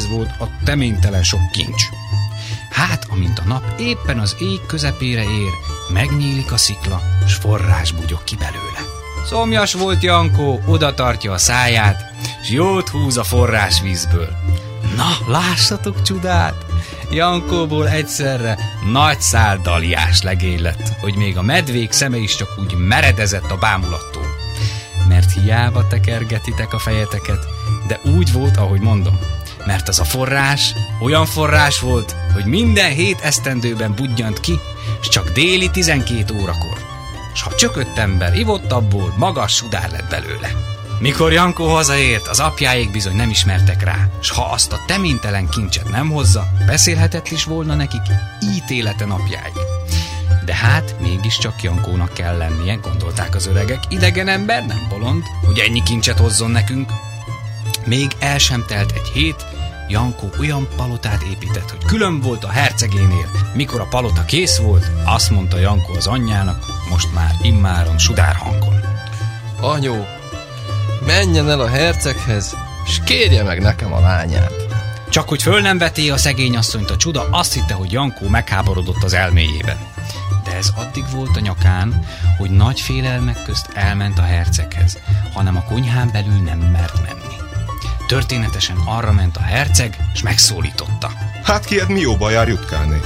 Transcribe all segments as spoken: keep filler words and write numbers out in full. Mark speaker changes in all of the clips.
Speaker 1: ez volt a teménytelen sok kincs. Hát, amint a nap éppen az ég közepére ér, megnyílik a szikla, s forrás bugyog ki belőle. Szomjas volt Jankó, oda tartja a száját, s jót húz a forrásvízből. Na, lássatok csodát! Jankóból egyszerre nagy szál daliás legény lett, hogy még a medvék szeme is csak úgy meredezett a bámulattól. Mert hiába tekergetitek a fejeteket, de úgy volt, ahogy mondom. Mert az a forrás olyan forrás volt, hogy minden hét esztendőben budjant ki, s csak déli tizenkét órakor. S ha csökött ember ivott abból, magas sudár lett belőle. Mikor Jankó hazaért, az apjáék bizony nem ismertek rá, s ha azt a teménytelen kincset nem hozza, beszélhetett is volna nekik ítélete napjáig. De hát mégiscsak Jankónak kell lennie, gondolták az öregek, idegen ember, nem bolond, hogy ennyi kincset hozzon nekünk. Még el sem telt egy hét, Jankó olyan palotát épített, hogy külön volt a hercegénél. Mikor a palota kész volt, azt mondta Jankó az anyjának, most már immáron sudár hangon:
Speaker 2: Anyó, menjen el a herceghez, s kérje meg nekem a lányát.
Speaker 1: Csak hogy föl nem veti a szegény asszonyt a csuda, azt hitte, hogy Jankó megháborodott az elméjében. De ez addig volt a nyakán, hogy nagy félelmek közt elment a herceghez, hanem a konyhán belül nem mert menni. Történetesen arra ment a herceg, s megszólította:
Speaker 3: Hát kied mi jóba jár jutkáné?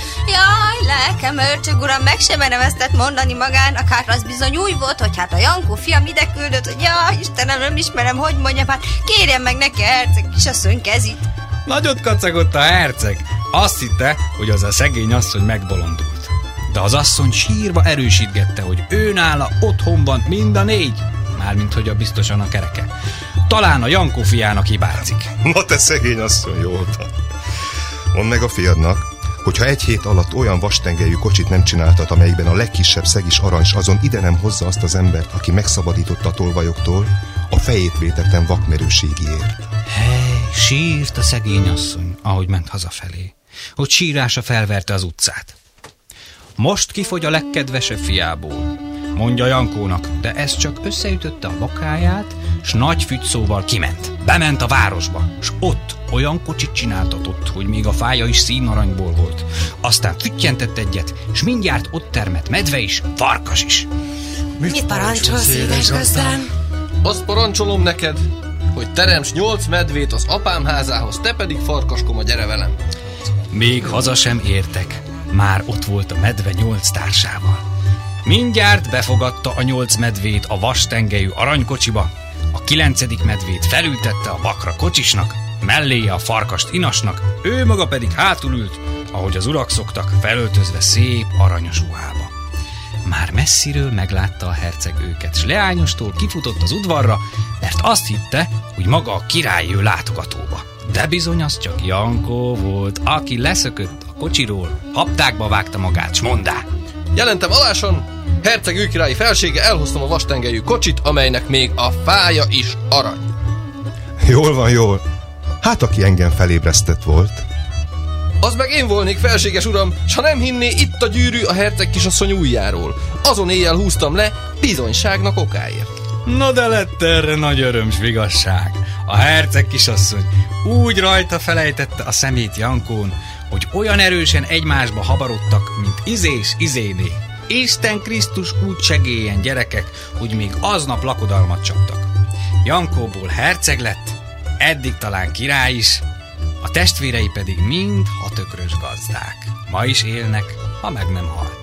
Speaker 4: Jaj, lelkem, őrcsög uram, meg sem merem ezt tett mondani magának, hát az bizony úgy volt, hogy hát a Jankó fiam ide küldött, hogy jaj, Istenem, nem ismerem, hogy mondjam, hát kérjem meg neki a herceg kisasszony kezit.
Speaker 1: Nagyot kacagott a herceg, azt hitte, hogy az a szegény asszony megbolondult. De az asszony sírva erősítgette, hogy őnála otthon van mind a négy, mármint hogy a biztosan a kereke. Talán a Jankó fiának hibázik.
Speaker 3: Na te szegény asszony, jól van. Mondd meg a fiadnak, hogyha egy hét alatt olyan vastengelyű kocsit nem csináltat, amelyikben a legkisebb szeg is arany, s azon ide nem hozza azt az embert, aki megszabadította a tolvajoktól, a fejét vétettem vakmerőségiért.
Speaker 1: Hely, sírt a szegény asszony, ahogy ment hazafelé, hogy sírása felverte az utcát. Most kifogy a legkedvesebb fiából, mondja Jankónak, de ez csak összeütötte a bokáját, s nagy fügyszóval kiment. Bement a városba, s ott olyan kocsit csináltatott, hogy még a fája is színaranyból volt. Aztán füttyentett egyet, s mindjárt ott termett medve is, farkas is.
Speaker 4: Mit, Mit parancsolsz, édesgazdám?
Speaker 2: Azt parancsolom neked, hogy teremts nyolc medvét az apám házához, te pedig, farkaskoma, gyere velem.
Speaker 1: Még haza sem értek, már ott volt a medve nyolc társával. Mindjárt befogadta a nyolc medvét a vastengelyű aranykocsiba, a kilencedik medvét felültette a vakra kocsisnak, melléje a farkast inasnak, ő maga pedig hátul ült, ahogy az urak szoktak, felöltözve szép aranyos ruhába. Már messziről meglátta a herceg őket, s leányostól kifutott az udvarra, mert azt hitte, hogy maga a király jő látogatóba. De bizony az csak Jankó volt, aki leszökött a kocsiról, haptákba vágta magát, s mondá:
Speaker 2: Jelentem alásan, herceg őkirályi felsége, elhoztam a vastengelyű kocsit, amelynek még a fája is arany.
Speaker 3: Jól van, jól. Hát aki engem felébresztett volt.
Speaker 2: Az meg én volnék, felséges uram, s ha nem hinné, itt a gyűrű a herceg kisasszony ujjáról. Azon éjjel húztam le, bizonyságnak okáért.
Speaker 1: Na de lett erre nagy öröm s vigasság. A herceg kisasszony úgy rajta felejtette a szemét Jankón, hogy olyan erősen egymásba habarodtak, mint izés izéné. Isten Krisztus úgy segéljen, gyerekek, hogy még aznap lakodalmat csaptak. Jankóból herceg lett, eddig talán király is, a testvérei pedig mind hatökrös gazdák. Ma is élnek, ha meg nem halt.